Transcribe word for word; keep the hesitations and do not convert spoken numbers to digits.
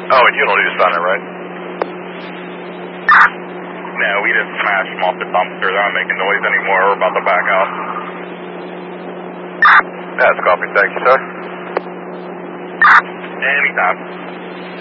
Oh, and you don't need to sign it, right? No, we just smashed them off the dumpster. They're not making noise anymore. We're about to back out. That's copy. Thank you, sir. Anytime.